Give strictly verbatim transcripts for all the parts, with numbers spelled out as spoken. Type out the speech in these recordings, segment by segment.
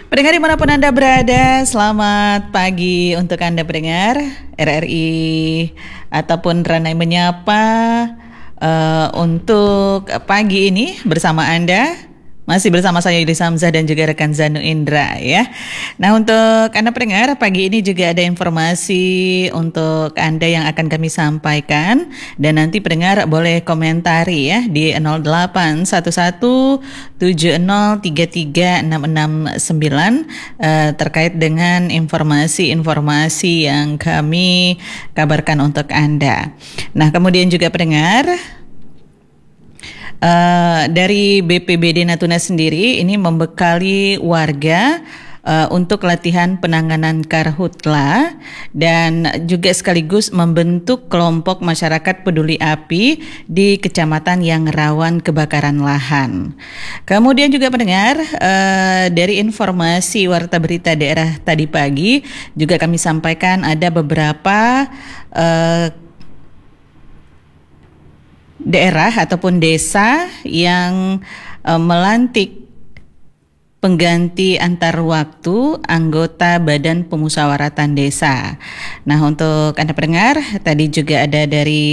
Pendengar dimanapun Anda berada, selamat pagi untuk Anda pendengar R R I ataupun Ranai Menyapa uh, untuk pagi ini bersama Anda. Masih bersama saya Yuli Samzah dan juga rekan Zanu Indra ya. Nah untuk Anda pendengar, pagi ini juga ada informasi untuk Anda yang akan kami sampaikan. Dan nanti pendengar boleh komentari ya di nol delapan satu satu tujuh nol tiga tiga enam enam sembilan uh, terkait dengan informasi-informasi yang kami kabarkan untuk Anda. Nah kemudian juga pendengar, Uh, dari B P B D Natuna sendiri ini membekali warga uh, untuk latihan penanganan karhutla dan juga sekaligus membentuk kelompok masyarakat peduli api di kecamatan yang rawan kebakaran lahan. Kemudian juga pendengar, uh, dari informasi Warta Berita Daerah tadi pagi juga kami sampaikan ada beberapa uh, daerah ataupun desa yang uh, melantik pengganti antar waktu anggota Badan Pemusyawaratan Desa. Nah, untuk Anda pendengar, tadi juga ada dari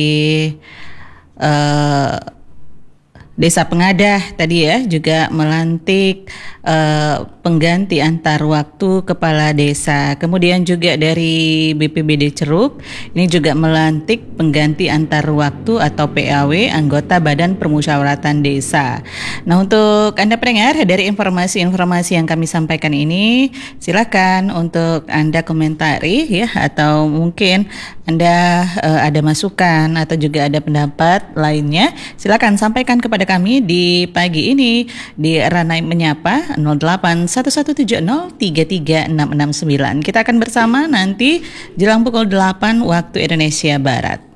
uh, Desa Pengadah tadi ya juga melantik uh, pengganti antar waktu kepala desa. Kemudian juga dari B P B D Ceruk ini juga melantik pengganti antar waktu atau P A W anggota Badan Permusyawaratan Desa. Nah untuk Anda pendengar, dari informasi-informasi yang kami sampaikan ini silakan untuk Anda komentari ya, atau mungkin Anda uh, ada masukan atau juga ada pendapat lainnya, silakan sampaikan kepada kami di pagi ini di Ranai Menyapa nol delapan satu satu tujuh nol tiga tiga enam enam sembilan. Kita akan bersama nanti jelang pukul delapan waktu Indonesia Barat.